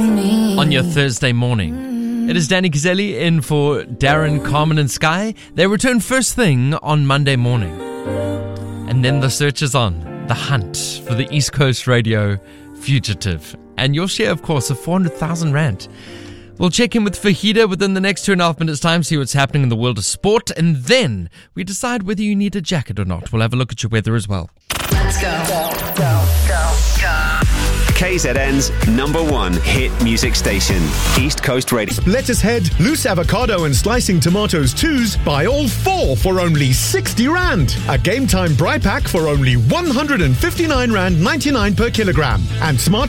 on your Thursday morning. It is Danny Gazzelli in for Darren, Carmen and Sky. They return first thing on Monday morning. And then the search is on. The hunt for the East Coast Radio fugitive. And your share, of course, of 400,000 Rand. We'll check in with Fahida within the next 2.5 minutes' time, see what's happening in the world of sport, and then we decide whether you need a jacket or not. We'll have a look at your weather as well. Let's go. KZN's #1 hit music station, East Coast Radio. Lettuce head, loose avocado and slicing tomatoes twos, buy all 4 for only 60 Rand. A Game Time Bri Pack for only 159 Rand 99 per kilogram. And Smart